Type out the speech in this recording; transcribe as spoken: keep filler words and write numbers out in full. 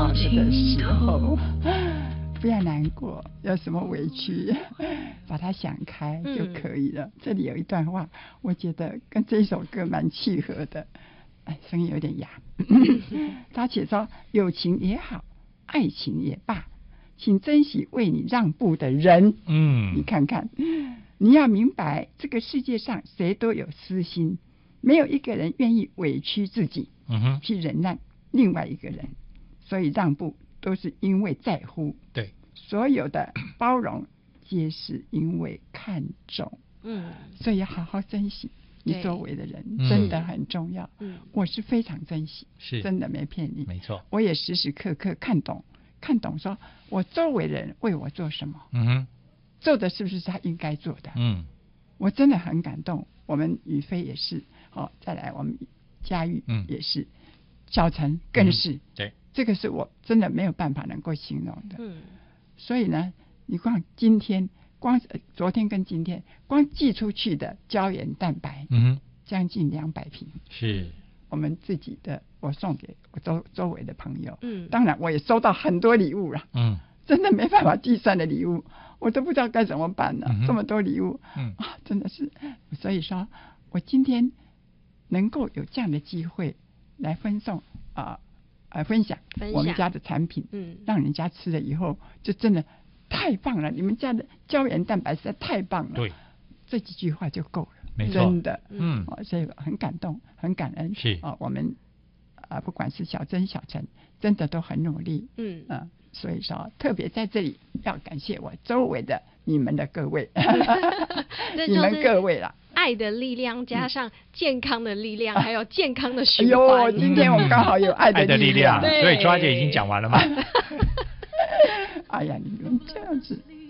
的时候，不要难过，有什么委屈，把它想开就可以了。嗯、这里有一段话，我觉得跟这首歌蛮契合的。哎，声音有点哑。他写说：友情也好，爱情也罢，请珍惜为你让步的人。嗯，你看看，你要明白，这个世界上谁都有私心，没有一个人愿意委屈自己，嗯哼，去忍耐另外一个人。所以让步都是因为在乎， 对， 所有的包容皆是因为看重。嗯，所以要好好珍惜你周围的人，真的很重要。嗯，我是非常珍惜，是真的没骗你， 没错。 我也时时刻刻看懂，看懂说我周围的人为我做什么，嗯哼，做的是不是他应该做的？嗯，我真的很感动。我们宇飞也是，哦，再来我们佳玉也是，嗯、小陈更是，嗯、 对， 这个是我真的没有办法能够形容的。嗯，所以呢，你光今天。光昨天跟今天，光寄出去的胶原蛋白，嗯哼，将近两百瓶， 是我们自己的，我送给我周周围的朋友，嗯，当然我也收到很多礼物了，嗯，真的没办法计算的礼物，我都不知道该怎么办了，嗯、这么多礼物，嗯啊，真的是，所以说我今天能够有这样的机会来分送啊呃, 呃分享我们家的产品，嗯，让人家吃了以后就真的。太棒了！你们家的胶原蛋白实在太棒了。 对， 这几句话就够了， 没错， 真的，嗯，哦、所以很感动，很感恩。 是啊、哦，我们啊、呃，不管是小珍、小陈，真的都很努力。嗯啊、呃，所以说特别在这里要感谢我周围的你们的各位，你们各位啦。 爱的力量加上健康的力量，啊、还有健康的循环。 哎呦，今天我们刚好有爱的力量， 所以抓姐已经讲完了吗？ 哎呀，你们这样子。